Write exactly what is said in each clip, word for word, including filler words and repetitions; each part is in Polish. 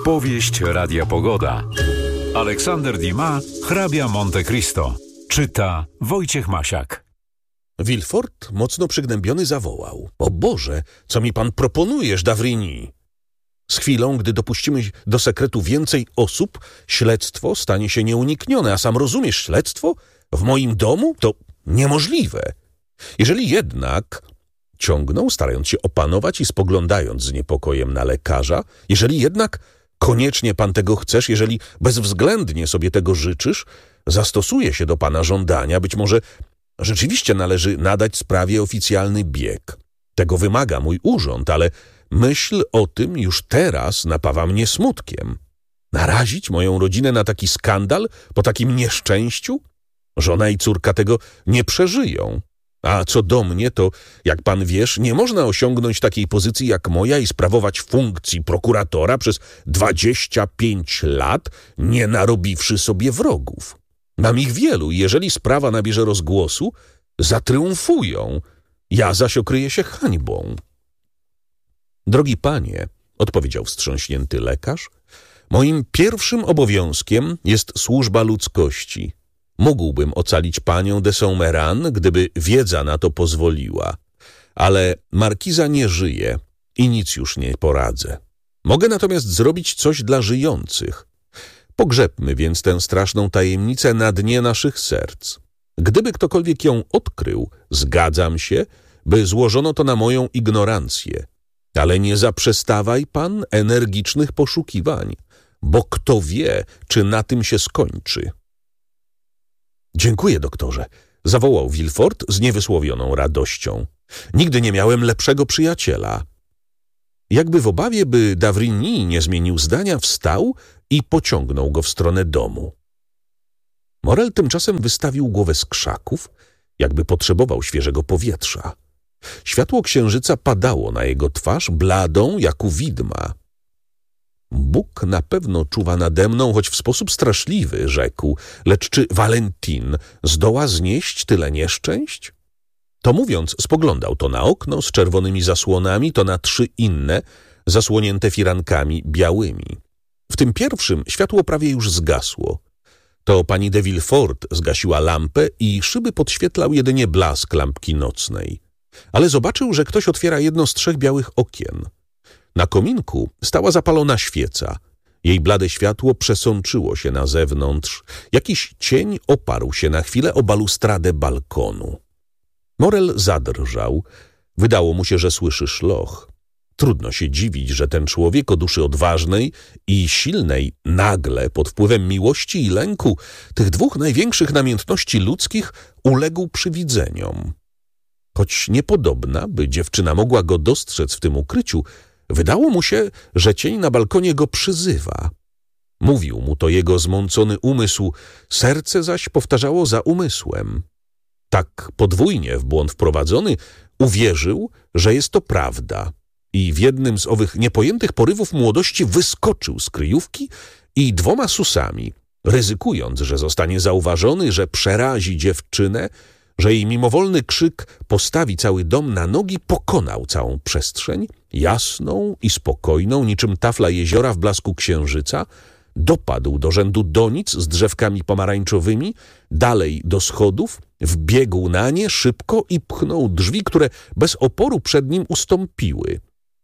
Powieść Radia Pogoda. Aleksander Dumas, hrabia Monte Cristo. Czyta Wojciech Masiak. Villefort, mocno przygnębiony, zawołał: O Boże, co mi pan proponujesz, d'Avrigny? Z chwilą, gdy dopuścimy do sekretu więcej osób, śledztwo stanie się nieuniknione, a sam rozumiesz, śledztwo w moim domu? To niemożliwe. Jeżeli jednak, ciągnął, starając się opanować i spoglądając z niepokojem na lekarza, jeżeli jednak koniecznie pan tego chcesz, jeżeli bezwzględnie sobie tego życzysz, zastosuję się do pana żądania, być może rzeczywiście należy nadać sprawie oficjalny bieg. Tego wymaga mój urząd, ale myśl o tym już teraz napawa mnie smutkiem. Narazić moją rodzinę na taki skandal po takim nieszczęściu? Żona i córka tego nie przeżyją. A co do mnie, to, jak pan wiesz, nie można osiągnąć takiej pozycji jak moja i sprawować funkcji prokuratora przez dwadzieścia pięć lat, nie narobiwszy sobie wrogów. Mam ich wielu i jeżeli sprawa nabierze rozgłosu, zatriumfują. Ja zaś okryję się hańbą. Drogi panie, odpowiedział wstrząśnięty lekarz, moim pierwszym obowiązkiem jest służba ludzkości. Mógłbym ocalić panią de Saint-Méran, gdyby wiedza na to pozwoliła. Ale markiza nie żyje i nic już nie poradzę. Mogę natomiast zrobić coś dla żyjących. Pogrzebmy więc tę straszną tajemnicę na dnie naszych serc. Gdyby ktokolwiek ją odkrył, zgadzam się, by złożono to na moją ignorancję. Ale nie zaprzestawaj pan energicznych poszukiwań, bo kto wie, czy na tym się skończy. Dziękuję, doktorze, zawołał Villefort z niewysłowioną radością. Nigdy nie miałem lepszego przyjaciela. Jakby w obawie, by d'Avrigny nie zmienił zdania, wstał i pociągnął go w stronę domu. Morel tymczasem wystawił głowę z krzaków, jakby potrzebował świeżego powietrza. Światło księżyca padało na jego twarz bladą jak u widma. Bóg na pewno czuwa nade mną, choć w sposób straszliwy, rzekł, lecz czy Valentine zdoła znieść tyle nieszczęść? To mówiąc, spoglądał to na okno z czerwonymi zasłonami, to na trzy inne, zasłonięte firankami białymi. W tym pierwszym światło prawie już zgasło. To pani de Villefort zgasiła lampę i szyby podświetlał jedynie blask lampki nocnej. Ale zobaczył, że ktoś otwiera jedno z trzech białych okien. Na kominku stała zapalona świeca. Jej blade światło przesączyło się na zewnątrz. Jakiś cień oparł się na chwilę o balustradę balkonu. Morel zadrżał. Wydało mu się, że słyszy szloch. Trudno się dziwić, że ten człowiek o duszy odważnej i silnej nagle pod wpływem miłości i lęku, tych dwóch największych namiętności ludzkich, uległ przywidzeniom. Choć niepodobna, by dziewczyna mogła go dostrzec w tym ukryciu, wydało mu się, że cień na balkonie go przyzywa. Mówił mu to jego zmącony umysł, serce zaś powtarzało za umysłem. Tak podwójnie w błąd wprowadzony, uwierzył, że jest to prawda i w jednym z owych niepojętych porywów młodości wyskoczył z kryjówki i dwoma susami, ryzykując, że zostanie zauważony, że przerazi dziewczynę, że jej mimowolny krzyk postawi cały dom na nogi, pokonał całą przestrzeń, jasną i spokojną, niczym tafla jeziora w blasku księżyca, dopadł do rzędu donic z drzewkami pomarańczowymi, dalej do schodów, wbiegł na nie szybko i pchnął drzwi, które bez oporu przed nim ustąpiły.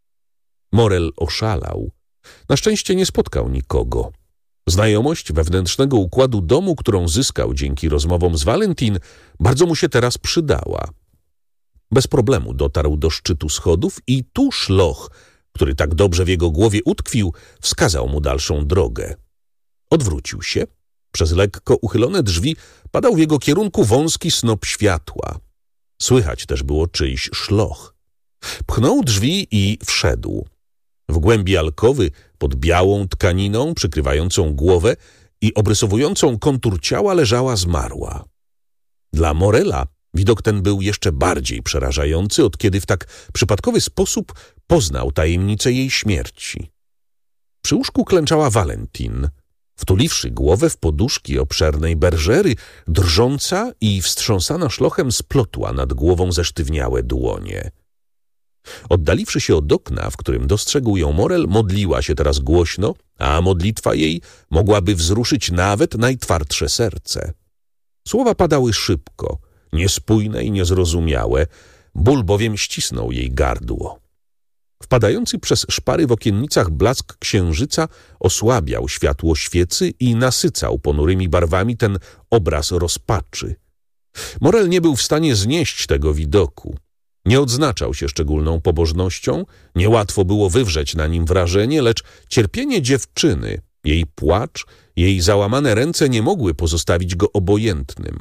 Morel oszalał. Na szczęście nie spotkał nikogo. Znajomość wewnętrznego układu domu, którą zyskał dzięki rozmowom z Valentine, bardzo mu się teraz przydała. Bez problemu dotarł do szczytu schodów i tu szloch, który tak dobrze w jego głowie utkwił, wskazał mu dalszą drogę. Odwrócił się. Przez lekko uchylone drzwi padał w jego kierunku wąski snop światła. Słychać też było czyjś szloch. Pchnął drzwi i wszedł. W głębi alkowy, pod białą tkaniną przykrywającą głowę i obrysowującą kontur ciała, leżała zmarła. Dla Morela widok ten był jeszcze bardziej przerażający, od kiedy w tak przypadkowy sposób poznał tajemnicę jej śmierci. Przy łóżku klęczała Valentine, wtuliwszy głowę w poduszki obszernej berżery, drżąca i wstrząsana szlochem splotła nad głową zesztywniałe dłonie. Oddaliwszy się od okna, w którym dostrzegł ją Morel, modliła się teraz głośno, a modlitwa jej mogłaby wzruszyć nawet najtwardsze serce. Słowa padały szybko, niespójne i niezrozumiałe, ból bowiem ścisnął jej gardło. Wpadający przez szpary w okiennicach blask księżyca osłabiał światło świecy i nasycał ponurymi barwami ten obraz rozpaczy. Morel nie był w stanie znieść tego widoku. Nie odznaczał się szczególną pobożnością, niełatwo było wywrzeć na nim wrażenie, lecz cierpienie dziewczyny, jej płacz, jej załamane ręce nie mogły pozostawić go obojętnym.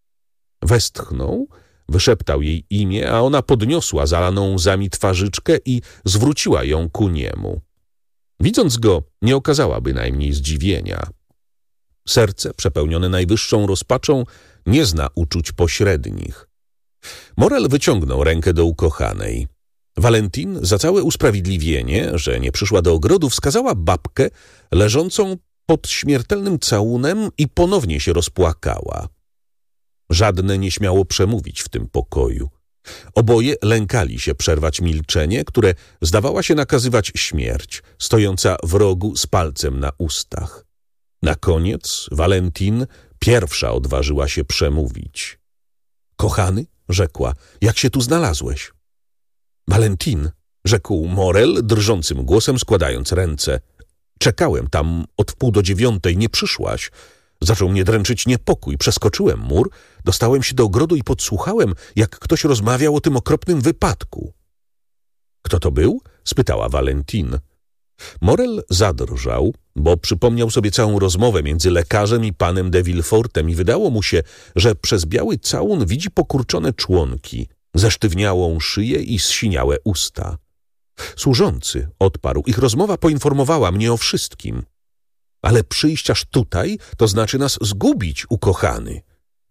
Westchnął, wyszeptał jej imię, a ona podniosła zalaną łzami twarzyczkę i zwróciła ją ku niemu. Widząc go, nie okazała bynajmniej zdziwienia. Serce, przepełnione najwyższą rozpaczą, nie zna uczuć pośrednich. Morel wyciągnął rękę do ukochanej. Valentin za całe usprawiedliwienie, że nie przyszła do ogrodu, wskazała babkę leżącą pod śmiertelnym całunem i ponownie się rozpłakała. Żadne nie śmiało przemówić w tym pokoju. Oboje lękali się przerwać milczenie, które zdawała się nakazywać śmierć, stojąca w rogu z palcem na ustach. Na koniec Valentin pierwsza odważyła się przemówić. Kochany, rzekła, jak się tu znalazłeś? Valentin, rzekł Morel drżącym głosem, składając ręce. Czekałem tam od wpół do dziewiątej, nie przyszłaś. Zaczął mnie dręczyć niepokój. Przeskoczyłem mur, dostałem się do ogrodu i podsłuchałem, jak ktoś rozmawiał o tym okropnym wypadku. Kto to był? Spytała Valentin. Morel zadrżał, bo przypomniał sobie całą rozmowę między lekarzem i panem de Villefortem i wydało mu się, że przez biały całun widzi pokurczone członki, zesztywniałą szyję i zsiniałe usta. Służący, odparł, ich rozmowa poinformowała mnie o wszystkim. Ale przyjść aż tutaj, to znaczy nas zgubić, ukochany.